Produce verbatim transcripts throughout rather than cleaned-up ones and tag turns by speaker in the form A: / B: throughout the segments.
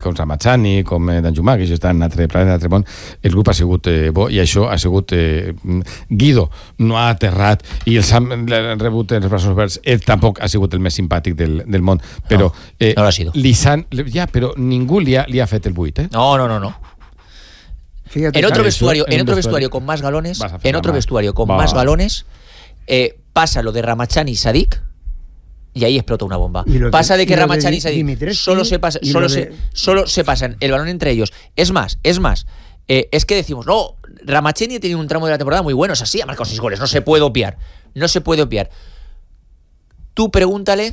A: com Ramachani, com eh, Danjuma, que ja està en altre planeta, en altre món, el grup ha sigut eh, bo, i això ha sigut eh, Guido no ha aterrat i els han rebut els braços oberts. Ell tampoc ha sigut el més simpàtic del, del món, però
B: no, eh, no l'ha sido.
A: Han, ja, però ningú li ha, li ha fet el buit, eh?
B: No, no, no, no. Fíjate, en otro vestuario, en, en otro vestuario con más galones, en otro vestuario con Va. más galones, eh, pasa lo de Ramachani y Sadik y ahí explota una bomba. Pasa de, de que Ramachani y Sadik solo se pasa, solo se, de... solo se pasan el balón entre ellos. Es más, es más, eh, es que decimos, no, Ramachani ha tenido un tramo de la temporada muy bueno, es así, ha marcado seis goles, no se puede obviar, no se puede obviar. Tú pregúntale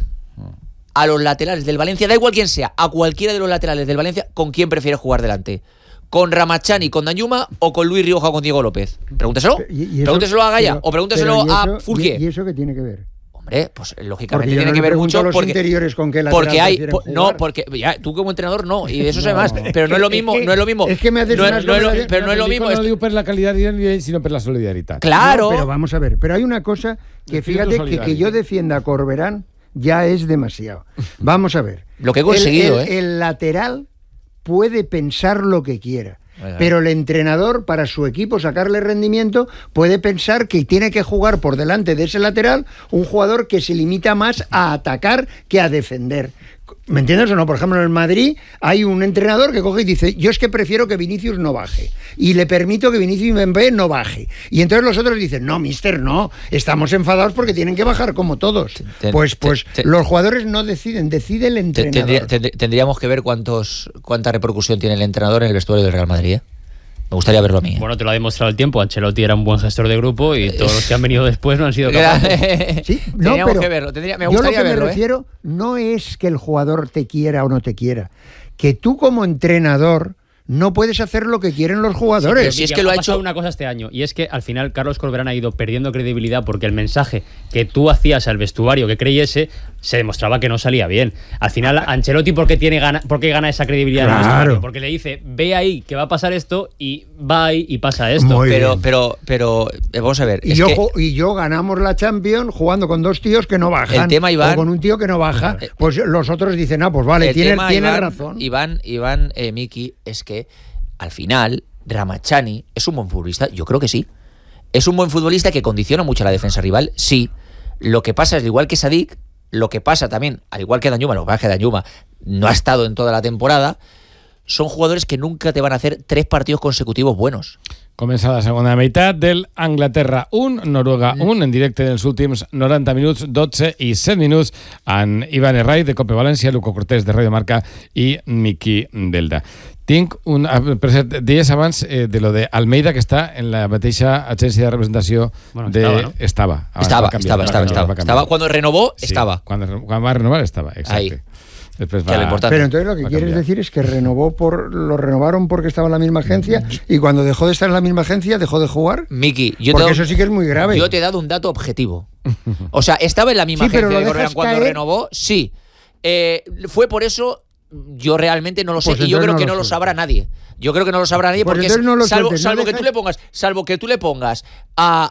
B: a los laterales del Valencia, da igual quién sea, a cualquiera de los laterales del Valencia, con quién prefiere jugar delante. ¿Con Ramachani, con Danjuma o con Luis Rioja o con Diego López? Pregúnteselo. ¿Y, y eso, pregúnteselo a Gaya pero, o pregúnteselo eso, a Fulquier.
C: ¿Y eso qué tiene que ver?
B: Hombre, pues lógicamente tiene no que ver mucho
C: los
B: porque
C: interiores con qué
B: porque hay po, no porque ya tú como entrenador no y de eso no, sé más, pero no es lo mismo,
C: es que,
B: no es lo mismo.
C: Es que me haces
B: no,
C: unas
B: no, no,
C: de,
B: pero no es lo mismo.
A: No digo por la calidad sino por la solidaridad.
B: Claro.
C: No, pero vamos a ver, pero hay una cosa que fíjate que que yo defienda a Corberán ya es demasiado. Vamos a ver.
B: Lo que he conseguido,
C: el, el,
B: ¿eh?
C: El lateral puede pensar lo que quiera. Pero el entrenador, para su equipo sacarle rendimiento, puede pensar que tiene que jugar por delante de ese lateral un jugador que se limita más a atacar que a defender. ¿Me entiendes o no? Por ejemplo, en el Madrid hay un entrenador que coge y dice, yo es que prefiero que Vinicius no baje y le permito que Vinicius Mbappé no baje. Y entonces los otros dicen, no, mister, no, estamos enfadados porque tienen que bajar como todos. Ten, pues pues ten, los jugadores no deciden, decide el entrenador.
B: Tendría, tendríamos que ver cuántos cuánta repercusión tiene el entrenador en el vestuario del Real Madrid, ¿eh? Me gustaría verlo a mí. ¿eh?
D: Bueno, te lo ha demostrado el tiempo. Ancelotti era un buen gestor de grupo y todos los que han venido después no han sido capaces.
C: Sí, no,
B: Tendríamos
C: pero
B: que verlo. Tendría, me gustaría
C: yo lo que
B: verlo,
C: me refiero
B: ¿eh?
C: no es que el jugador te quiera o no te quiera, que tú como entrenador no puedes hacer lo que quieren los jugadores.
D: Sí, si es que lo ha hecho una cosa este año, y es que al final Carlos Corberán ha ido perdiendo credibilidad porque el mensaje que tú hacías al vestuario que creyese se demostraba que no salía bien. Al final Ancelotti ¿por qué tiene gana, por qué gana esa credibilidad?
C: Claro.
D: En el vestuario? Porque le dice, ve ahí que va a pasar esto y va ahí y pasa esto.
C: Muy
B: pero
C: bien.
B: pero pero vamos a ver.
C: Y
B: es
C: yo
B: que
C: y yo ganamos la Champions jugando con dos tíos que no bajan.
B: El tema, Iván,
C: o con un tío que no baja. Pues los otros dicen, ah, pues vale, tiene,
B: tema,
C: tiene
B: Iván,
C: razón.
B: Iván, Iván, eh, Miki, es que al final, Ramachani es un buen futbolista, yo creo que sí. Es un buen futbolista que condiciona mucho a la defensa rival, sí. Lo que pasa es, igual que Sadik, lo que pasa también, al igual que Danjuma, lo que pasa es que Danjuma no ha estado en toda la temporada, son jugadores que nunca te van a hacer tres partidos consecutivos buenos.
A: Comença la segona meitat del Anglaterra un, Noruega un, en directe dels últims noranta minuts, dotze i set minuts, amb Ivan Herray de Cope València, Luco Cortés de Radio Marca i Miki Delda. Tinc un... Per cert, deies abans eh, de lo de Almeida, que està en la mateixa agència de representació
D: bueno,
A: de...
D: estava, ¿no?
A: Estava.
B: Estava, estava, estava, estava, estava. estava. Cuando renovó,
A: sí,
B: estava.
A: Cuando, cuando va a renovar, estaba, exacto.
B: Ahí.
A: Después va,
C: pero entonces lo que quieres cambiar. decir es que renovó por lo renovaron porque estaba en la misma agencia y cuando dejó de estar en la misma agencia dejó de jugar.
B: Miki, yo
C: porque
B: te
C: eso sí que es muy grave.
B: Yo te he dado un dato objetivo. O sea, estaba en la misma
C: sí,
B: agencia de Corberán cuando caer. renovó, sí. Eh, fue por eso. Yo realmente no lo sé, pues y yo creo no que no lo sabrá nadie. Yo creo que no lo sabrá nadie pues porque es, no salvo, sueltes, salvo no que dejas... tú le pongas, salvo que tú le pongas a,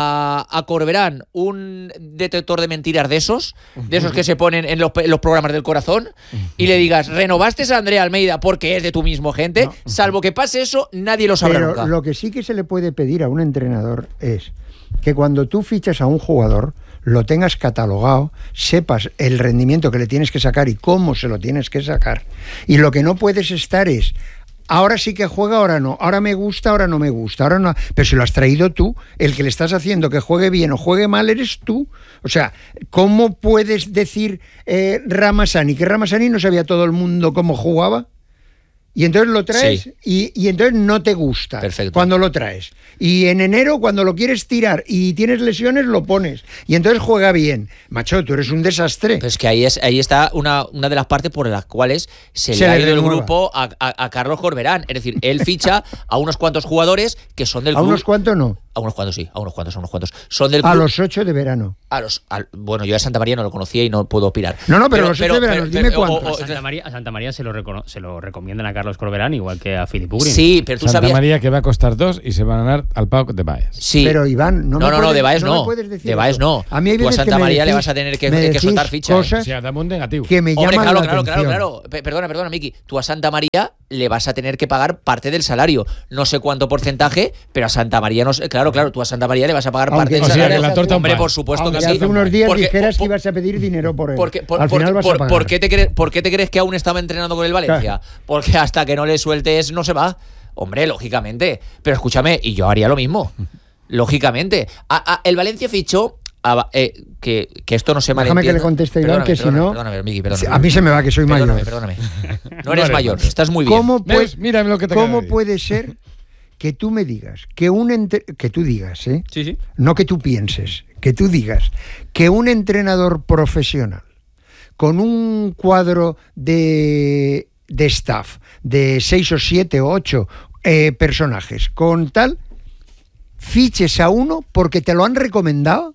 B: a, a Corberán un detector de mentiras de esos, de esos que se ponen en los, en los programas del corazón, y le digas, renovaste a Andrea Almeida porque es de tu mismo gente, no. Salvo que pase eso, nadie lo sabrá.
C: Pero
B: nunca.
C: Lo que sí que se le puede pedir a un entrenador es que cuando tú fichas a un jugador, lo tengas catalogado, sepas el rendimiento que le tienes que sacar y cómo se lo tienes que sacar. Y lo que no puedes estar es, ahora sí que juega, ahora no, ahora me gusta, ahora no me gusta, ahora no. Pero si lo has traído tú, el que le estás haciendo que juegue bien o juegue mal eres tú. O sea, ¿cómo puedes decir eh, Ramazani, que Ramazani no sabía todo el mundo cómo jugaba? Y entonces lo traes sí. y, y entonces no te gusta.
B: Perfecto.
C: Cuando lo traes. Y en enero, cuando lo quieres tirar y tienes lesiones, lo pones. Y entonces juega bien. Macho, tú eres un desastre.
B: Pues que ahí es ahí está una, una de las partes por las cuales se, se le ha ido el grupo a, a, a Carlos Corberán. Es decir, él ficha a unos cuantos jugadores que son del
C: ¿A
B: club.
C: unos cuantos no?
B: A unos cuantos, sí, a unos cuantos, a unos cuantos. Son del
C: club, a los ocho de verano.
B: A los, a, bueno, yo a Santa María no lo conocía y no puedo opinar.
C: No, no, pero, pero los ocho de verano, dime cuántos.
D: O, o, a, Santa María, a Santa María se lo, recono, se lo recomiendan a Carlos Corberán, igual que a Philippe Ugrin.
B: Sí, pero tú
A: Santa
B: sabías...
A: María que va a costar dos y se van a ganar al Pau de Baez.
B: Sí.
C: Pero Iván, no,
B: no,
C: me
B: no,
C: puedes,
B: no, de Baez
C: no.
B: no. De Baez no.
C: A mí hay
B: tú a Santa María
C: decís,
B: le vas a tener que, que soltar ficha.
C: Cosas
A: o sea, dame un negativo.
C: Que me
B: Hombre,
C: llaman
B: claro,
C: la
B: claro,
C: atención.
B: claro, claro. Perdona, perdona, Miki. Tú a Santa María le vas a tener que pagar parte del salario. No sé cuánto porcentaje, pero a Santa María no sé. Claro, claro, tú a Santa María le vas a pagar
C: Aunque,
B: parte del
A: o sea,
B: salario.
A: que la torta
B: Hombre,
A: un
B: por supuesto
C: Aunque
B: que sí.
C: hace unos días
B: porque,
C: dijeras
B: por,
C: que ibas a pedir dinero por él.
B: Porque, por,
C: Al final
B: por,
C: vas
B: por,
C: a pagar.
B: ¿por, qué te crees, ¿Por qué te crees que aún estaba entrenando con el Valencia? Claro. Porque hasta que no le sueltes no se va. Hombre, lógicamente. Pero escúchame, y yo haría lo mismo. Lógicamente. A, a, el Valencia fichó... A, eh, que, que esto no se malentienda.
C: Déjame que le conteste Iván, que si no...
B: Perdóname, Miki, perdóname.
C: A mí se me va, que soy
B: perdóname,
C: mayor.
B: Perdóname, perdóname. No eres no mayor, estás muy bien.
C: ¿Cómo, puede,
A: Mira lo que te
C: ¿cómo puede ser que tú me digas, que un... Entre, que tú digas, ¿eh?
D: Sí, sí.
C: No que tú pienses, que tú digas que un entrenador profesional con un cuadro de, de staff de seis o siete o ocho eh, personajes, con tal, fiches a uno porque te lo han recomendado?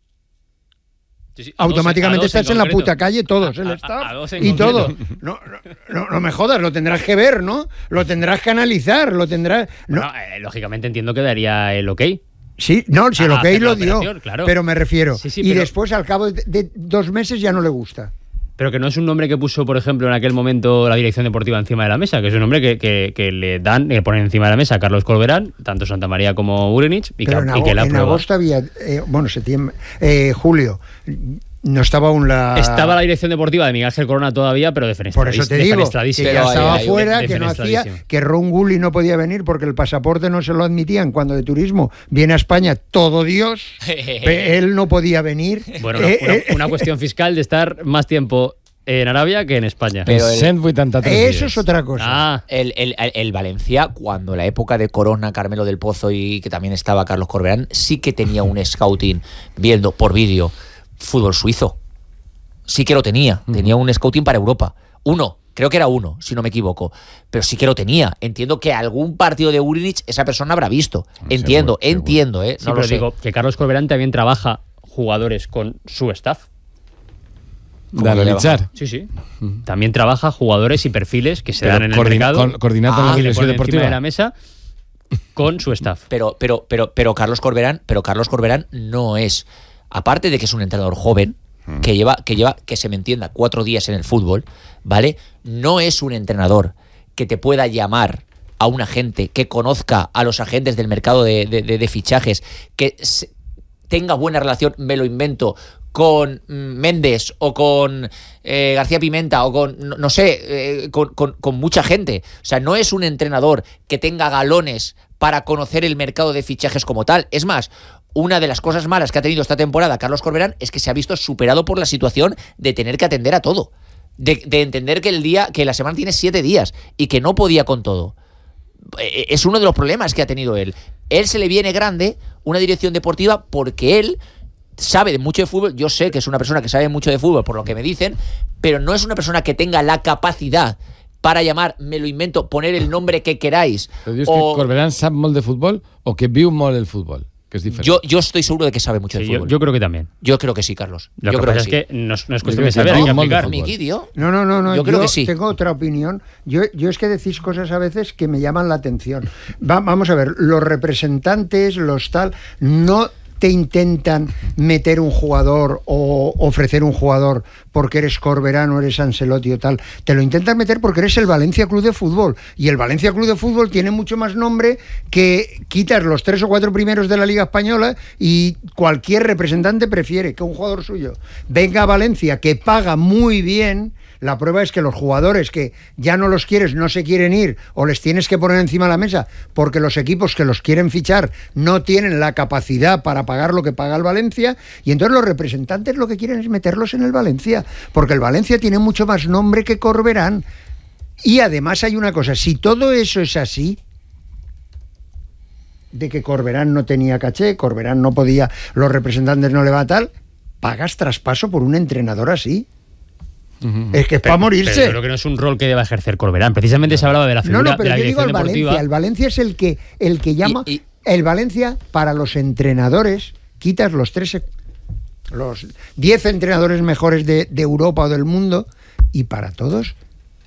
D: Sí, sí,
C: automáticamente
D: dos, dos
C: estás en, en la puta calle, todos, el staff y todo. No, no, no me jodas, lo tendrás que ver, ¿no? Lo tendrás que analizar, lo tendrás... No.
D: Bueno, eh, lógicamente entiendo que daría el ok.
C: Sí, no, si el ok lo dio,
D: claro.
C: pero me refiero.
D: Sí, sí,
C: y
D: pero...
C: después, al cabo de, de dos meses, ya no le gusta.
D: Pero que no es un nombre que puso, por ejemplo, en aquel momento la dirección deportiva encima de la mesa, que es un nombre que, que, que le dan, le ponen encima de la mesa a Carlos Corberán, tanto Santa María como Urenich, y
C: pero
D: que,
C: en,
D: y que la
C: en
D: prueba.
C: agosto había, eh, bueno, septiembre, eh, julio, no estaba aún la...
D: Estaba la dirección deportiva de Miguel Ángel Corona todavía, pero defenestradísimo.
C: Por eso te digo, que ya estaba fuera, que no hacía, que Ron Gulli no podía venir porque el pasaporte no se lo admitían. Cuando de turismo viene a España todo Dios, él no podía venir.
D: Bueno, no, una, una cuestión fiscal de estar más tiempo en Arabia que en España.
A: Pero el,
C: eso es otra cosa.
B: Ah. El, el, el, el Valencia, cuando la época de Corona, Carmelo del Pozo y que también estaba Carlos Corberán, sí que tenía un scouting viendo por vídeo fútbol suizo. Sí que lo tenía. Tenía un scouting para Europa. Uno. Creo que era uno, si no me equivoco. Pero sí que lo tenía. Entiendo que algún partido de Urinich esa persona habrá visto. Entiendo, seguro, entiendo, seguro. ¿eh?
D: Sí,
B: no
D: pero
B: lo sé.
D: digo que Carlos Corberán también trabaja jugadores con su staff.
A: De analizar.
D: Sí, sí. Uh-huh. También trabaja jugadores y perfiles que se
A: pero
D: dan en el
A: coordina,
D: mercado.
A: Con, coordinando ah, la dirección deportiva
D: de la mesa con su staff.
B: Pero, pero, pero, pero Carlos Corberán, pero Carlos Corberán no es, aparte de que es un entrenador joven, uh-huh. que lleva, que lleva, que se me entienda, cuatro días en el fútbol, ¿vale? No es un entrenador que te pueda llamar a un agente, que conozca a los agentes del mercado de, de, de, de fichajes, que se, tenga buena relación, me lo invento, con Méndez o con eh, García Pimenta o con, no, no sé, eh, con, con, con mucha gente. O sea, no es un entrenador que tenga galones para conocer el mercado de fichajes como tal. Es más, una de las cosas malas que ha tenido esta temporada Carlos Corberán es que se ha visto superado por la situación de tener que atender a todo. De, de entender que el día, que la semana tiene siete días y que no podía con todo. Es uno de los problemas que ha tenido él. Él se le viene grande una dirección deportiva porque él sabe mucho de fútbol. Yo sé que es una persona que sabe mucho de fútbol por lo que me dicen, pero no es una persona que tenga la capacidad para llamar, me lo invento, poner el nombre que queráis.
A: Però dius o... que Corberán sap molt de futbol o que viu molt el futbol? Que es diferente.
B: Yo, yo estoy seguro de que sabe mucho
D: sí,
B: de fútbol.
D: Yo, yo creo que también.
B: Yo creo que sí, Carlos.
D: Lo
B: yo
D: que
B: creo
D: pasa
B: que
D: es
B: sí.
D: que no, no es cuestión de saber, hay que aplicar.
B: Miki, tío.
C: No, no, no, no.
B: Yo creo
C: yo
B: que sí.
C: Tengo otra opinión. Yo, yo es que decís cosas a veces que me llaman la atención. Va, vamos a ver, los representantes, los tal, no te intentan meter un jugador o ofrecer un jugador porque eres Corberán o eres Ancelotti o tal. Te lo intentan meter porque eres el Valencia Club de Fútbol. Y el Valencia Club de Fútbol tiene mucho más nombre que quitas los tres o cuatro primeros de la Liga Española y cualquier representante prefiere que un jugador suyo venga a Valencia, que paga muy bien. La prueba es que los jugadores que ya no los quieres, no se quieren ir o les tienes que poner encima de la mesa porque los equipos que los quieren fichar no tienen la capacidad para pagar lo que paga el Valencia, y entonces los representantes lo que quieren es meterlos en el Valencia, porque el Valencia tiene mucho más nombre que Corberán. Y además hay una cosa, si todo eso es así, de que Corberán no tenía caché, Corberán no podía, los representantes no le va tal, pagas traspaso por un entrenador así. Uh-huh. Es que es para morirse.
D: Pero creo que no es un rol que deba ejercer Corberán. Precisamente se hablaba de la figura
C: no, no, pero
D: de la
C: yo digo
D: dirección
C: el
D: deportiva.
C: Valencia. El Valencia es el que, el que llama...
B: Y, y,
C: el Valencia, para los entrenadores, quitas los tres, los diez entrenadores mejores de, de Europa o del mundo, y para todos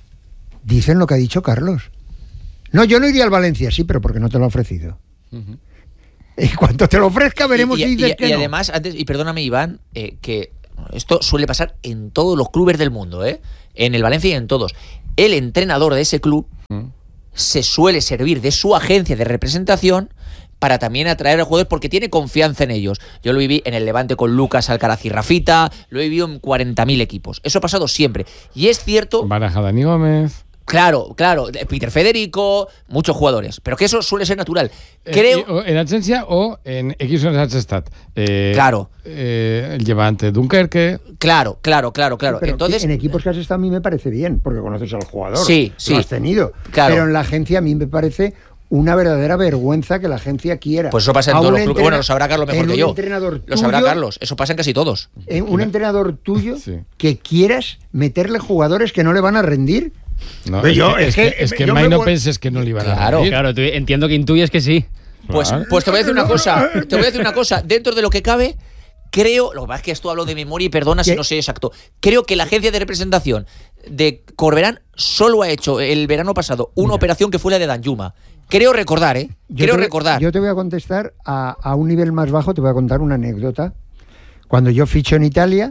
C: dicen lo que ha dicho Carlos. No, yo no iría al Valencia, sí, pero porque no te lo ha ofrecido. Uh-huh. En cuanto te lo ofrezca, veremos
B: y, y,
C: si dices
B: y,
C: que
B: y
C: no.
B: además, antes, y perdóname, Iván, eh, que esto suele pasar en todos los clubes del mundo, ¿eh? En el Valencia y en todos. El entrenador de ese club uh-huh. se suele servir de su agencia de representación para también atraer a los jugadores porque tiene confianza en ellos. Yo lo viví en el Levante con Lucas, Alcaraz y Rafita, lo he vivido en cuarenta mil equipos. Eso ha pasado siempre. Y es cierto...
A: Baraja Dani Gómez...
B: Claro, claro, Peter Federico, muchos jugadores, pero que eso suele ser natural. Creo...
A: Eh, en Agencia o en X on has estat. Eh,
B: claro.
A: Eh, el Levante, Dunkerque...
B: Claro, claro, claro, claro.
C: Pero
B: entonces
C: en equipos que has estado a mí me parece bien, porque conoces al jugador.
B: Sí, sí.
C: Lo has tenido.
B: Claro.
C: Pero en la agencia a mí me parece... una verdadera vergüenza que la agencia quiera.
B: Pues eso pasa en todos los clubes. Bueno, lo sabrá Carlos mejor que yo. Tuyo, lo sabrá Carlos. Eso pasa en casi todos.
C: En un entrenador tuyo
A: sí.
C: que quieras meterle jugadores que no le van a rendir.
A: No, es, yo, es, es que, es que Mai no penses que no le iban
B: claro,
A: a rendir.
D: Claro, tú, entiendo que intuyes que sí.
B: Pues, pues te voy a decir una cosa. Te voy a decir una cosa. Dentro de lo que cabe, creo, lo que pasa es que esto hablo de memoria y perdona si no sé exacto. Creo que la agencia de representación de Corberán solo ha hecho el verano pasado una Mira. operación que fue la de Danjuma. Creo recordar, ¿eh?
C: Yo
B: Creo
C: te,
B: recordar.
C: Yo te voy a contestar a, a un nivel más bajo, te voy a contar una anécdota. Cuando yo ficho en Italia,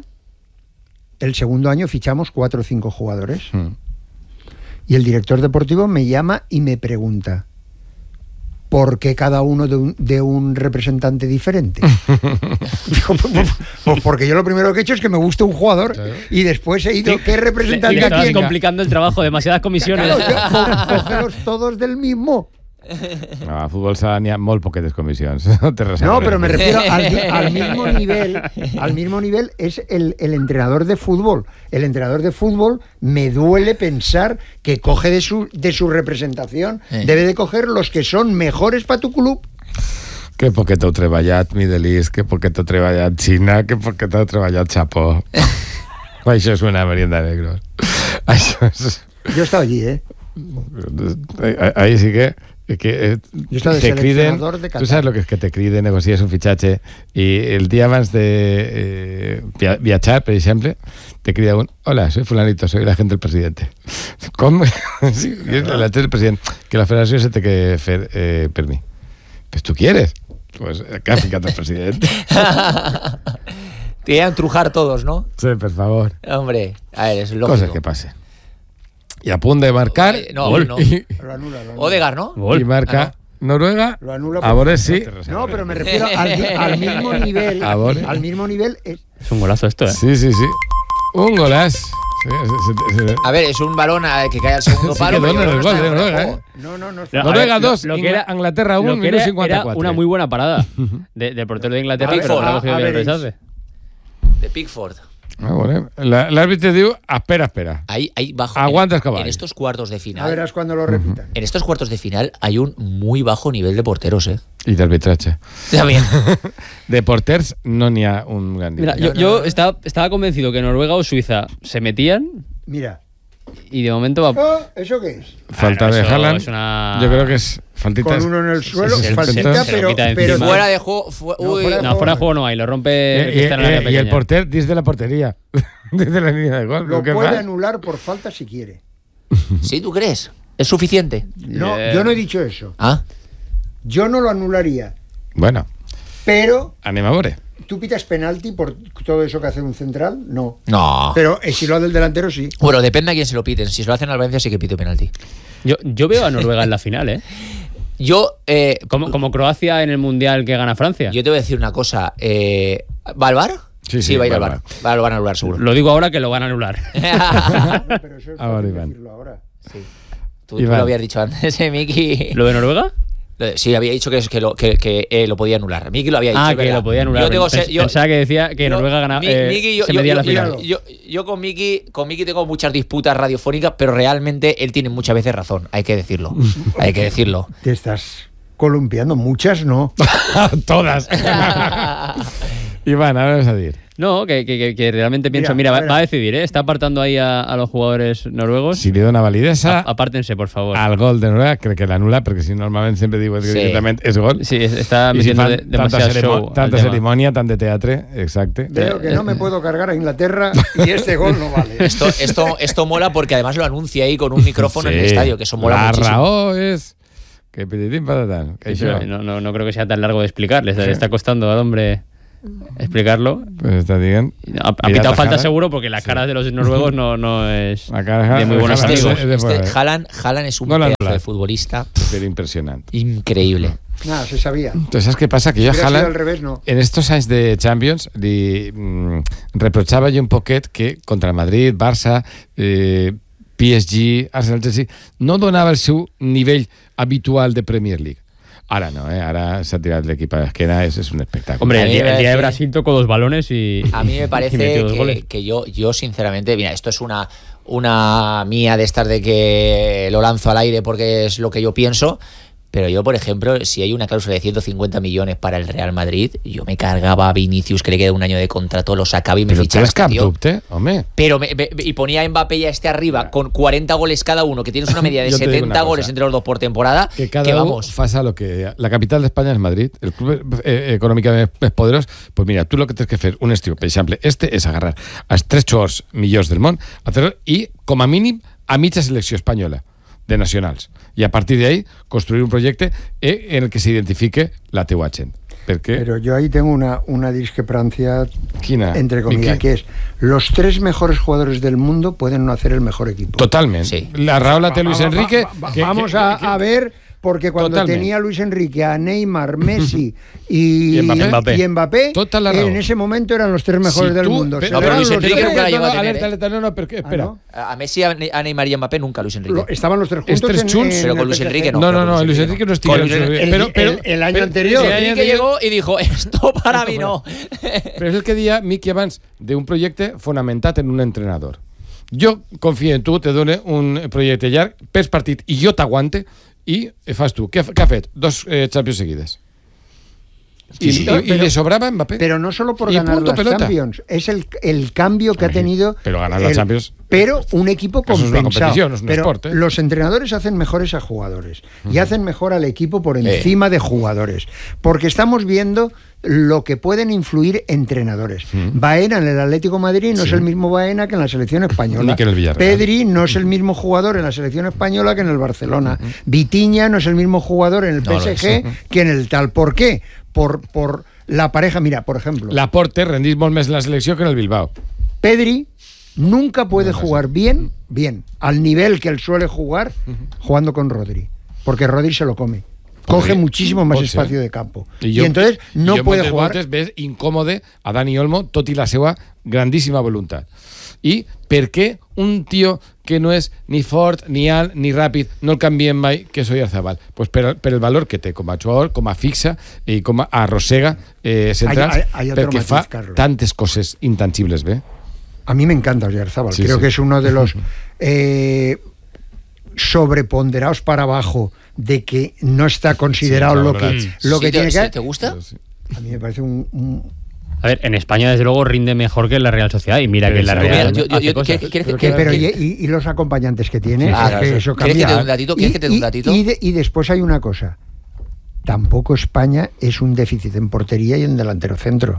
C: el segundo año fichamos cuatro o cinco jugadores. Hmm. Y el director deportivo me llama y me pregunta, ¿por qué cada uno de un, de un representante diferente? Digo, pues, pues porque yo lo primero que he hecho es que me gusta un jugador, claro. Y después he ido, ¿qué representante
D: aquí? Estabas
C: tiene?
D: complicando el trabajo, demasiadas comisiones.
C: Claro, yo, cógelos todos del mismo.
A: No, a fútbol sala n'hi ha molt poquetes comissions. No,
C: no, pero me refiero al, al mismo nivel. Al mismo nivel es el, el entrenador de fútbol. El entrenador de fútbol me duele pensar que coge de su, de su representación, eh. debe de coger los que son mejores para tu club.
A: Que poquet heu treballat Middle East, que poquet heu treballat Xina, que poquet heu treballat Japó. Això és una merienda de negros. Això és...
C: Yo he estado allí, ¿eh?
A: Ahí sí que... que eh, te criden,
C: de
A: tú sabes lo que es que te criden, negocies un fitxatge y el día abans de eh, via viatjar, per exemple, te crida un, hola, soy fulanito, soy la gente del presidente. ¿Cómo? Sí, la gente del presidente, que la federación se te que fer eh, per mi. Pues tú quieres, pues que ha ficat el presidente.
B: Te iban a trujar todos, ¿no?
A: Sí, por favor.
B: Hombre, a ver, es lógico.
A: Cosas que pasen. Y a punto de marcar
B: no,
A: gol.
B: No.
A: Y,
C: lo anula, lo anula.
B: Odegaard, ¿no?
A: Gol. Y marca ah, no. Noruega.
C: Lo anula.
A: A Bores sí.
C: No, pero me refiero al, al mismo nivel.
A: A Bores.
C: Al mismo nivel. Es...
D: es un golazo esto, ¿eh?
A: Sí, sí, sí. Un golazo. Sí, sí, sí, sí.
B: A ver, es un balón que cae al segundo
A: sí,
B: palo.
A: Que no, el gol de Noruega, ¿eh?
C: No, no, no.
A: Noruega dos, lo, lo que era, Inglaterra uno, minuto cincuenta y cuatro.
D: Era una muy buena parada de, del portero de Inglaterra.
B: De Pickford.
D: Pero
B: A,
D: a ver,
B: de Pickford.
A: Ah, bueno. L'àrbitre diu, espera, espera.
B: Ahí, ahí bajo.
A: Aguantas caballo.
B: En estos cuartos de final.
C: A verás cuando lo repitan.
B: En estos cuartos de final hay un muy bajo nivel de porteros, ¿eh?
A: Y de arbitraje.
B: También.
A: De porters no n'hi ha un gran
D: nivel. Mira, yo, yo estaba, estaba convencido que Noruega o Suiza se metían.
C: Mira.
D: Y de momento va.
C: Oh, ¿eso qué es?
A: Falta ah, no, de Haaland.
D: Es una...
A: Yo creo que es faltita.
C: Con uno en el suelo,
A: sí, sí,
C: faltita,
A: se
C: pero,
B: pero fuera de juego. Fu
C: no,
B: uy,
C: fuera de
D: no,
C: juego
D: fuera de juego no hay, lo rompe.
A: Eh, eh, eh, y el porter desde la portería, desde la línea de gol.
C: Lo puede
A: va?
C: anular por falta si quiere.
B: ¿Sí, tú crees? ¿Es suficiente?
C: No,
D: yeah.
C: yo no he dicho eso.
B: ¿Ah?
C: Yo no lo anularía.
A: Bueno.
C: Pero.
A: Anem a veure.
C: ¿Tú pitas penalti por todo eso que hace un central? No.
B: No.
C: Pero eh, si lo hace el delantero, sí.
B: Bueno, depende a quién se lo piten. Si se lo hacen al Valencia, sí que pito penalti.
D: Yo, yo veo a Noruega en la final, ¿eh?
B: Yo. Eh,
D: como, como Croacia en el Mundial que gana Francia.
B: Yo te voy a decir una cosa. Eh, ¿Va al VAR?
A: Sí, sí,
B: sí, va a ir
A: va
B: al VAR. Va, lo van a anular, seguro.
D: Lo digo ahora que lo van a anular.
C: No, pero eso es
A: ahora,
C: Iván. Decirlo ahora.
B: Sí. Tú, tú lo habías dicho antes, ¿eh, Miki?
D: ¿Lo de Noruega?
B: Sí, había dicho que, que, lo, que, que eh, lo podía anular. Miki lo había dicho.
D: Ah, que lo podía anular.
B: Yo tengo,
D: Pens,
B: yo,
D: pensaba que decía que yo, Noruega ganaba. Eh,
B: Miki, yo,
D: se
B: yo,
D: medía
B: yo,
D: la final.
B: Yo, yo, yo con Miki con Miki tengo muchas disputas radiofónicas, pero realmente él tiene muchas veces razón. Hay que decirlo. Hay que decirlo.
C: Te estás columpiando. Muchas no.
A: Todas. Iván, ahora vas a decir.
D: No, que, que, que realmente pienso, mira, mira va, va a decidir, ¿eh? Está apartando ahí a, a los jugadores noruegos.
A: Si le da una validesa...
D: A, apártense, por favor.
A: Al gol de Noruega, creo que l'anula, perquè si normalment sempre diu que sí. directament és gol.
D: Sí, està metiendo de, demasiado
A: tanta
D: show.
A: Tanta ceremonia, tant de teatre, exacte.
C: Veo que no me puedo cargar a Inglaterra y este gol no vale.
B: Esto, esto, esto mola porque además lo anuncia ahí con un micrófono sí. en el estadio, que eso mola
A: la
B: muchísimo.
A: La raó es... Que pititín patatán.
D: Sí, no, no, no creo que sea tan largo de explicar. Le está, sí. está costando al hombre explicarlo.
A: Pues está bien.
D: Ha, ha pitado falta seguro porque la cara sí. de los noruegos no, no es
A: la cara
D: de muy buenos amigos.
B: Este, este Haaland, Haaland es un no pedazo de futbolista.
A: Pero impresionante.
B: Increíble.
C: Nada, se sabía.
A: Entonces, ¿sabes qué pasa? Que yo a Haaland,
C: al revés, no.
A: en estos años de Champions, li, mmm, reprochava jo un poquet que contra el Madrid, Barça, eh, P S G, Arsenal, Chelsea, no donava el seu nivell habitual de Premier League. Ahora no, ¿eh? Ahora se ha tirado el equipo a la esquina, es, es un espectáculo.
D: Hombre, el día, el día de Brasil tocó dos balones y...
B: A mí me parece que, que yo, yo sinceramente, mira, esto es una, una mía de estas de que lo lanzo al aire porque es lo que yo pienso, pero yo, por ejemplo, si hay una cláusula de ciento cincuenta millones para el Real Madrid, yo me cargaba a Vinicius, que le queda un año de contrato, lo sacaba y me
A: pero
B: fichaba este tío.
A: Dubte,
B: pero me, me, y ponía a Mbappé y a este arriba con cuarenta goles cada uno, que tienes una media de setenta goles entre los dos por temporada,
A: que cada
B: que
A: uno
B: vamos.
A: Faça lo que... La capital d'Espanya és Madrid, el club eh, econòmicament més poderós, pues mira, tu lo que tens que fer, un estiu, per exemple, este és agarrar els tres jugadors millors del món i, com a mínim, a mitja selecció espanyola de nacionals. Y a partir de ahí construir un proyecto en el que se identifique la teua gent.
C: Pero yo ahí tengo una, una discrepancia
A: Quina?
C: entre comillas, que es los tres mejores jugadores del mundo pueden no hacer el mejor equipo.
A: Totalmente.
B: Sí.
A: La Raúl la Luis Enrique.
C: Va, va, va, que, vamos que, a, que, a ver... Porque cuando Totalmente. tenía Luis Enrique a Neymar, Messi y,
A: y Mbappé,
C: y Mbappé en ese momento eran los tres mejores si del tú, mundo.
B: Pero, no, pero Luis Enrique nunca la lleva a tener.
A: Alerta, alerta, no, no, pero, espera. ¿Ah, no?
B: A Messi, a Neymar y a Mbappé nunca Luis Enrique.
C: Lo, estaban los tres juntos
A: tres
C: en,
A: chuns,
C: en,
B: pero
C: en
B: con Luis Enrique no.
A: No, no, no, Luis Enrique no estuvo.
C: El, el, pero, pero, el, el año pero,
B: Luis
C: anterior.
B: Enrique llegó y dijo, esto para mí no.
A: Pero es el que dia Miki abans de un projecte fonamentat en un entrenador. Jo confio en tu, te dono un projecte llarg, perds partit i jo t'aguante i fas tu. Què, què ha fet? Dos eh, Champions seguides. Y, sí, y, pero, y le sobraba Mbappé.
C: Pero no solo por ganar las pelota. Champions, es el, el cambio que ha tenido.
A: Pero ganar
C: el,
A: las Champions.
C: Pero un equipo compensado.
A: Eso es una competición, no es un
C: pero
A: sport, ¿eh?
C: Los entrenadores hacen mejores a jugadores uh-huh. y hacen mejor al equipo por encima eh. de jugadores. Porque estamos viendo lo que pueden influir entrenadores. Uh-huh. Baena en el Atlético de Madrid no sí. es el mismo Baena que en la selección española.
A: Ni que en el Villarreal.
C: Pedri no es el mismo jugador en la selección española que en el Barcelona. Uh-huh. Vitinha no es el mismo jugador en el no P S G uh-huh. que en el tal. ¿Por qué? Por... por la pareja, mira, por ejemplo...
A: Laporte rendís molt més en la selecció que en el Bilbao.
C: Pedri nunca puede no, jugar bien, bien, al nivel que él suele jugar jugando con Rodri, porque Rodri se lo come. Coge Podria, muchísimo más espacio de campo. I, jo, I entonces no
A: jo
C: puede jugar...
A: Voltes ves incòmode a Dani Olmo, tot i la seva grandíssima voluntat. I per què un tio que no és ni fort, ni alt, ni ràpid, no el canviem mai, que és Oyarzabal? Pues per, per el valor que té com a jugador, com a fixa i com a arrossega eh, centrals, hay, hay, hay perquè matiz, fa Carlos. Tantes coses intangibles, ¿ve?
C: A mí me encanta Oyarzabal, sí, creo sí. que es uno de los eh, sobreponderados para abajo, de que no está considerado sí, lo que,
B: sí.
C: lo que
B: ¿Sí
C: tiene
B: te,
C: que...
B: ¿Te gusta?
C: A mí me parece un... un
D: A ver, en España desde luego rinde mejor que en la Real Sociedad y mira pero que en la Real
B: yo, yo, yo, ¿quieres, ¿quieres,
C: pero, pero y, y, y los acompañantes que tiene,
B: ah,
C: es que eso cambia.
B: ¿Quieres que te dé un datito? ¿Quieres
C: y,
B: que te dé un datito?
C: Y, y, de, y después hay una cosa, tampoco España es un déficit en portería y en delantero centro.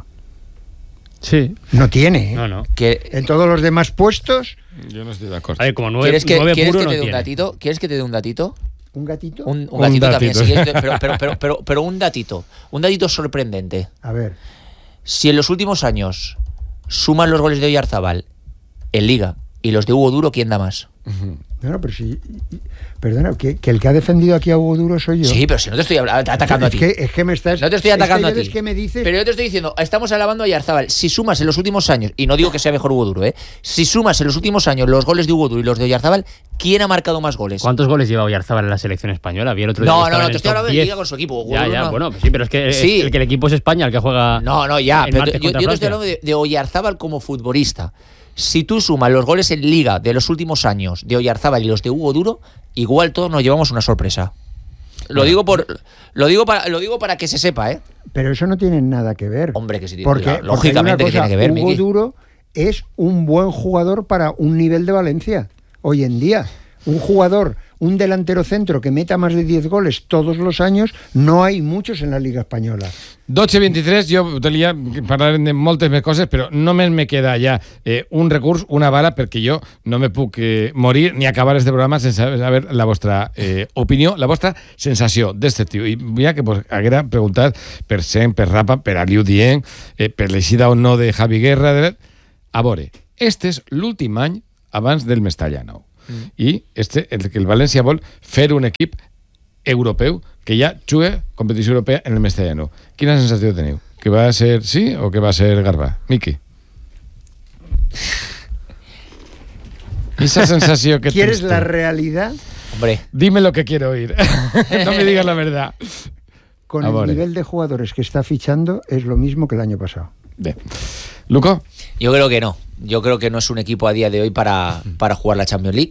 D: Sí.
C: No tiene, ¿eh?
D: No, no.
B: Que,
C: en todos los demás puestos...
A: Yo no estoy de acuerdo.
D: A ver, como nueve,
B: ¿Quieres que,
D: nueve
B: ¿quieres
D: puro
B: que te
D: no
B: dé un
D: tiene.
B: datito? ¿Quieres que te dé un datito?
C: ¿Un gatito?
B: Un, un,
A: un
B: gatito,
A: datito
B: también, sí, pero, pero, pero, pero, pero un datito. Un datito sorprendente.
C: A ver.
B: Si en los últimos años suman los goles de Oyarzabal en Liga y los de Hugo Duro, ¿quién da más?
C: Uh-huh. No, no, pero si... Perdona, que, que el que ha defendido aquí a Hugo Duro soy yo.
B: Sí, pero si no te estoy atacando
C: es
B: a ti.
C: Que, es que me estás...
B: No te estoy atacando
C: es que
B: a ti.
C: Que me dices...
B: Pero yo te estoy diciendo, estamos alabando a Oyarzabal. Si sumas en los últimos años, y no digo que sea mejor Hugo Duro, ¿eh? Si sumas en los últimos años los goles de Hugo Duro y los de Oyarzabal, ¿quién ha marcado más goles?
D: ¿Cuántos goles lleva Oyarzabal en la selección española? Vi el otro día
B: no, no, no, te estoy hablando de Liga con su equipo. Hugo
D: ya,
B: Duro,
D: ya,
B: no.
D: bueno, pues sí, pero es que sí. el que el equipo es España, el que juega...
B: No, no, ya, pero te, yo, yo te estoy hablando de, de Oyarzabal como futbolista. Si tú sumas los goles en Liga de los últimos años de Oyarzabal y los de Hugo Duro, igual todos nos llevamos una sorpresa. Lo digo por lo digo para lo digo para que se sepa, ¿eh?
C: Pero eso no tiene nada que ver.
B: Hombre, que sí tiene,
C: porque,
B: lógicamente
C: porque
B: que tiene que ver,
C: Hugo
B: Miki.
C: Duro es un buen jugador para un nivel de Valencia hoy en día. Un jugador, un delantero centro que meta más de diez goles todos los años, no hay muchos en la Liga Espanyola.
A: dotze vint-i-tres, jo volia parlar de moltes més coses, però només me queda ja eh, un recurs, una bala, perquè jo no me puc eh, morir ni acabar este programa sense saber la vostra eh, opinió, la vostra sensació d'este tio. I ja que vos haguera preguntat per Sen, per Rapa, per Aliu Dient, eh, per l'eixida o no de Javi Guerra... De... A veure, este és l'últim any abans del Mestalla nou. Mm. I este, el que el València vol fer un equip europeu que ja juga competició europea en el Mestalla nou. Quina sensació teniu? Que va ser sí o que va ser Garba? Miki. Esa sensació que
C: ¿Quieres
A: tens
C: la
A: tu?
C: realidad?
B: Hombre.
A: Dime lo que quiero oír. No me digas la verdad.
C: Con
A: A
C: el
A: veure.
C: nivel de jugadores que está fichando es lo mismo que el año pasado.
A: Bé. Luco?
B: Yo creo que no. Yo creo que no es un equipo a día de hoy para, para jugar la Champions League.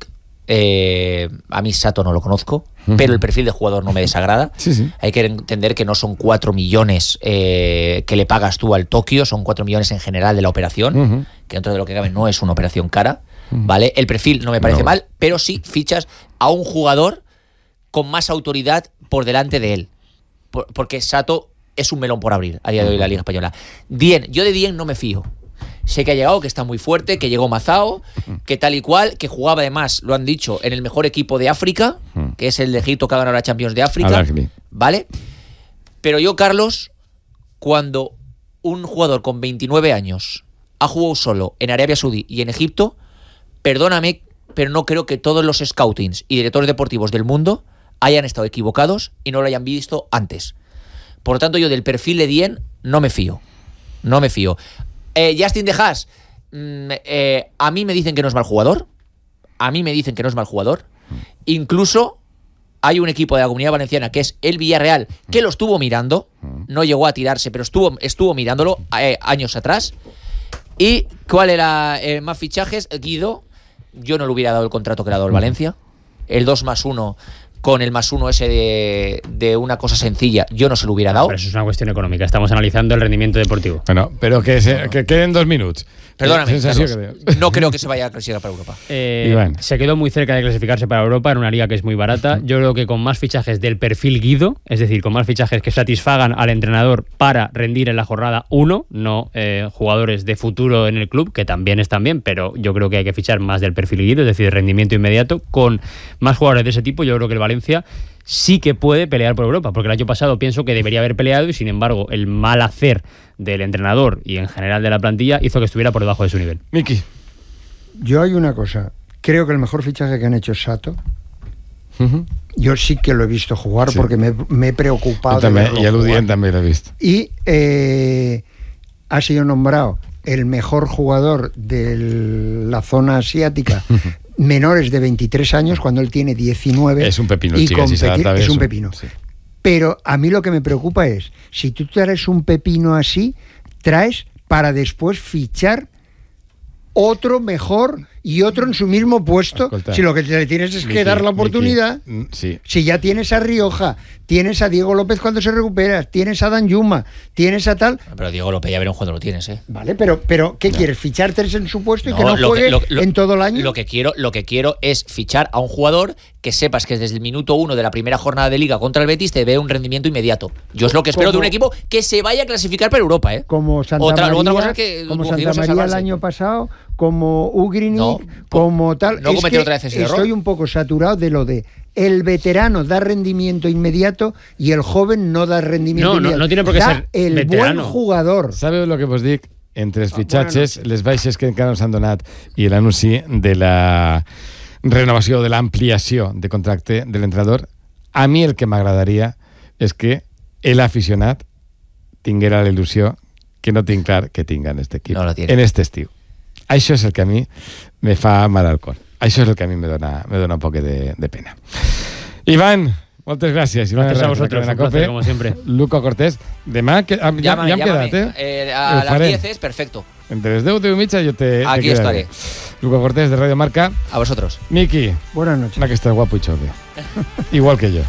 B: Eh, a mí Sato no lo conozco, uh-huh. pero el perfil de jugador no me desagrada.
A: Sí, sí.
B: Hay que entender que no son cuatro millones eh, que le pagas tú al Tokio, son cuatro millones en general de la operación, uh-huh. que dentro de lo que cabe no es una operación cara. Uh-huh. ¿Vale? El perfil no me parece no. mal, pero sí fichas a un jugador con más autoridad por delante de él. Por, porque Sato es un melón por abrir a día de hoy en la Liga Española. Dien, yo de Dien no me fío. Sé que ha llegado, que está muy fuerte, que llegó Mazao, que tal y cual, que jugaba además, lo han dicho, en el mejor equipo de África, que es el de Egipto que ha ganado la Champions de África. ¿Vale? Pero yo, Carlos, cuando un jugador con veintinueve años ha jugado solo en Arabia Saudí y en Egipto, perdóname, pero no creo que todos los scoutings y directores deportivos del mundo hayan estado equivocados y no lo hayan visto antes. Por lo tanto, yo del perfil de Dien no me fío. No me fío. Eh, Justin De Haas, mm, eh, a mí me dicen que no es mal jugador. A mí me dicen que no es mal jugador. Incluso hay un equipo de la Comunidad Valenciana que es el Villarreal, que lo estuvo mirando. No llegó a tirarse, pero estuvo, estuvo mirándolo eh, años atrás. ¿Y cuál era eh, más fichajes? Guido, yo no le hubiera dado el contrato que le ha dado el Valencia. El dos más uno con el más uno ese de, de una cosa sencilla, yo no se lo hubiera dado.
D: Pero eso es una cuestión económica. Estamos analizando el rendimiento deportivo.
A: Bueno, pero que, se, que queden dos minutos.
B: Perdóname, Carlos, no creo que se vaya a clasificar para Europa.
D: Eh, se quedó muy cerca de clasificarse para Europa en una liga que es muy barata. Yo creo que con más fichajes del perfil Guido, es decir, con más fichajes que satisfagan al entrenador para rendir en la jornada uno, no eh, jugadores de futuro en el club, que también están bien, pero yo creo que hay que fichar más del perfil Guido, es decir, rendimiento inmediato. Con más jugadores de ese tipo, yo creo que el Valencia sí que puede pelear por Europa, porque el año pasado pienso que debería haber peleado y sin embargo el mal hacer del entrenador y en general de la plantilla hizo que estuviera por debajo de su nivel.
A: Miki.
C: Yo hay una cosa, creo que el mejor fichaje que han hecho es Sato. Uh-huh. Yo sí que lo he visto jugar sí. porque me, me he preocupado.
A: También, y Aludien también lo he visto.
C: Y eh, ha sido nombrado el mejor jugador de la zona asiática menores de veintitrés años cuando él tiene diecinueve.
A: Es un pepino,
C: y
A: chica,
C: competir,
A: si se adapta a
C: es
A: eso.
C: un pepino.
A: Sí.
C: Pero a mí lo que me preocupa es, si tú traes un pepino así, traes para después fichar otro mejor y otro en su mismo puesto.
A: Escolta,
C: si lo que le tienes es que
A: Miki,
C: dar la oportunidad.
A: Miki, sí.
C: Si ya tienes a Rioja, tienes a Diego López cuando se recupera, tienes a Danjuma, tienes a tal.
B: Pero Diego López ya veremos cuando lo tienes, ¿eh?
C: Vale, pero, pero ¿qué no. quieres? ¿Fichar tres en su puesto y
B: no,
C: que no
B: lo
C: juegue
B: que, lo, lo,
C: en todo el año?
B: Lo que quiero, lo que quiero es fichar a un jugador que sepas que desde el minuto uno de la primera jornada de Liga contra el Betis te ve un rendimiento inmediato. Yo es lo que espero como, de un equipo que se vaya a clasificar para Europa, ¿eh?
C: Como Santa
B: otra,
C: María,
B: otra cosa es que
C: como Santa María el año pasado, como Ugrini,
B: no,
C: como tal.
B: No
C: es que
B: otra vez ese error.
C: Estoy un poco saturado de lo de el veterano da rendimiento inmediato y el joven no da rendimiento
D: no,
C: inmediato.
D: No, no tiene por qué
C: da
D: ser
C: el
D: veterano.
C: Buen jugador.
A: Sabeu lo que vos dic? Entre els fitxatges,
C: ah, bueno,
A: les baixes que encara no s'han donat i l'anunci de la renovació, de l'ampliació de contracte de l'entrenador, a mi el que m'agradaria és que l'aficionat tinguera la il·lusió que no tinc clar que tinga en este equip,
B: no
A: en este estiu. Això és el que a mi me fa mal al cor. Això és el que a mi me dona, me dona un poc de, de pena. Iván, moltes gràcies. Iván,
D: gracias a vosotros, un placer, como siempre.
A: Luco Cortés, demà, que, ja,
B: llámame,
A: ja hem
B: llámame.
A: quedat,
B: eh? eh a las diez es perfecto.
A: Entre les deu, deu i mitja, jo te
B: Aquí
A: te
B: estaré.
A: Luco Cortés, de Radio Marca.
B: A vosotros.
A: Miki.
C: Buenas noches.
A: La que estás guapo y chove. Igual que yo.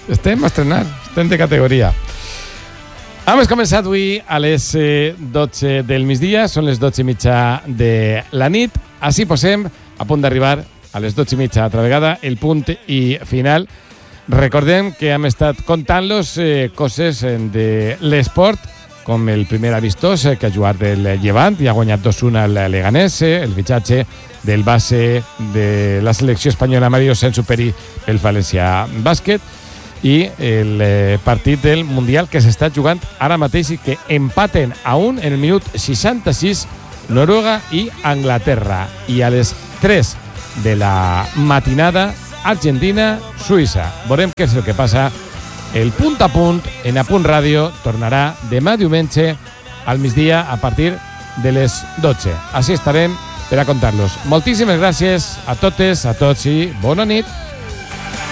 A: Estem a estrenar, estem de categoria. Hem començat avui a les dotze del migdia, són les dotze i mitja de la nit. Així posem, a punt d'arribar a les dotze i mitja altra vegada, el punt i final. Recordem que hem estat contant-los eh, coses de l'esport, com el primer amistós eh, que ha jugat el Llevant i ha guanyat dos a un al Leganés, eh, el fitxatge del base de la selecció espanyola Mario Sensuperi pel València Bàsquet i el eh, partit del Mundial que s'està jugant ara mateix i que empaten a un en el minut seixanta-sis Noruega i Anglaterra. I a les tres de la matinada Argentina, Suïssa. Veurem què és el que passa. El punt a punt en A Punt Ràdio tornarà demà diumenge al migdia a partir de les dotze. Així estarem per a contar-los. Moltíssimes gràcies a totes, a tots i bona nit.